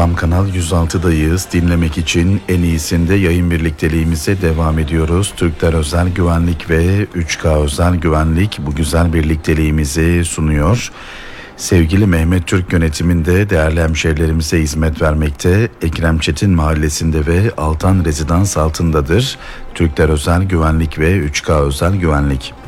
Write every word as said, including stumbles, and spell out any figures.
F M Kanal yüz altıdayız. Dinlemek için en iyisinde yayın birlikteliğimize devam ediyoruz. Türkler Özel Güvenlik ve üç K Özel Güvenlik bu güzel birlikteliğimizi sunuyor. Sevgili Mehmet Türk yönetiminde değerli hemşehrilerimize hizmet vermekte. Ekrem Çetin mahallesinde ve Altan Rezidans altındadır. Türkler Özel Güvenlik ve üç K Özel Güvenlik.